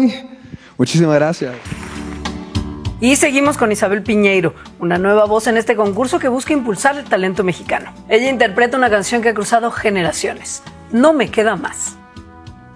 Ay, muchísimas gracias. Y seguimos con Isabel Piñeiro, una nueva voz en este concurso que busca impulsar el talento mexicano. Ella interpreta una canción que ha cruzado generaciones. No me queda más.